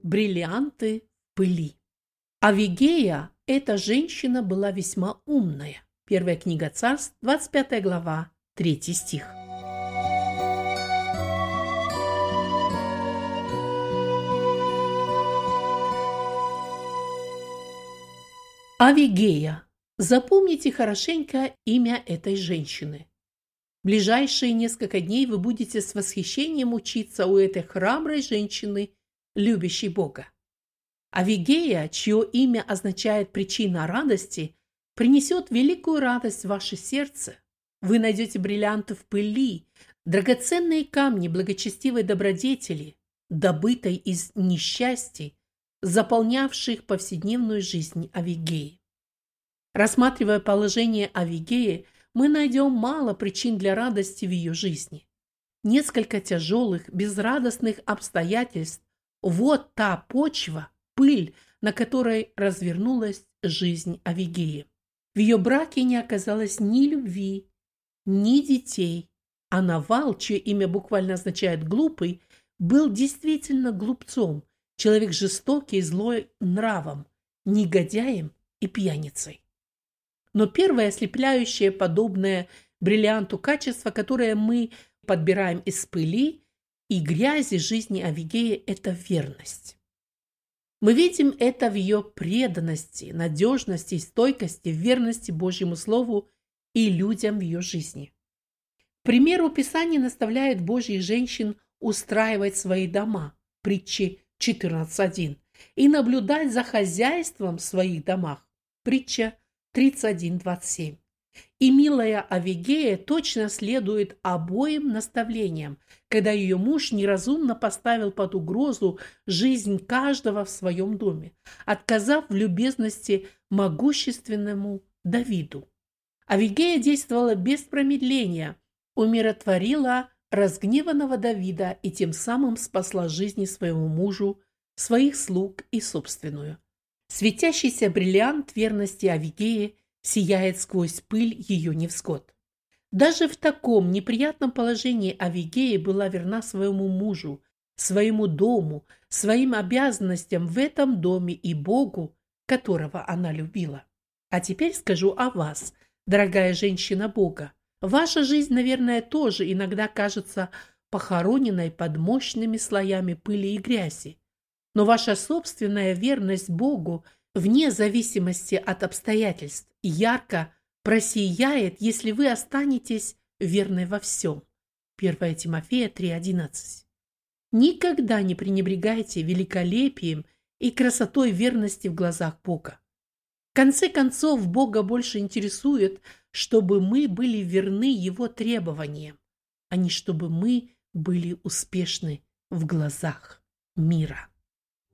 Бриллианты в пыли. Авигея, эта женщина, была весьма умная. Первая книга Царств, 25 глава, 3 стих. Авигея. Запомните хорошенько имя этой женщины. В ближайшие несколько дней вы будете с восхищением учиться у этой храброй женщины, любящей Бога. Авигея, чье имя означает «причина радости», принесет великую радость в ваше сердце. Вы найдете бриллианты в пыли, драгоценные камни благочестивой добродетели, добытой из несчастий, заполнявших повседневную жизнь Авигеи. Рассматривая положение Авигеи, мы найдем мало причин для радости в ее жизни. Несколько тяжелых, безрадостных обстоятельств – вот та почва, пыль, на которой развернулась жизнь Авигеи. В ее браке не оказалось ни любви, ни детей, а Навал, чье имя буквально означает «глупый», был действительно глупцом, человек жестокий и злой нравом, негодяем и пьяницей. Но первое ослепляющее, подобное бриллианту качество, которое мы подбираем из пыли и грязи жизни Авигеи, это верность. Мы видим это в ее преданности, надежности и стойкости, в верности Божьему Слову и людям в ее жизни. К примеру, Писание наставляет Божьих женщин устраивать свои дома, притчи 14.1, и наблюдать за хозяйством в своих домах, притча 31.27. И милая Авигея точно следует обоим наставлениям, когда ее муж неразумно поставил под угрозу жизнь каждого в своем доме, отказав в любезности могущественному Давиду. Авигея действовала без промедления, умиротворила разгневанного Давида и тем самым спасла жизни своему мужу, своих слуг и собственную. Светящийся бриллиант верности Авигеи сияет сквозь пыль ее невзгод. Даже в таком неприятном положении Авигея была верна своему мужу, своему дому, своим обязанностям в этом доме и Богу, которого она любила. А теперь скажу о вас, дорогая женщина Бога. Ваша жизнь, наверное, тоже иногда кажется похороненной под мощными слоями пыли и грязи. Но ваша собственная верность Богу, вне зависимости от обстоятельств, ярко просияет, если вы останетесь верной во всем. 1 Тимофея 3.11. Никогда не пренебрегайте великолепием и красотой верности в глазах Бога. В конце концов, Бога больше интересует, чтобы мы были верны Его требованиям, а не чтобы мы были успешны в глазах мира.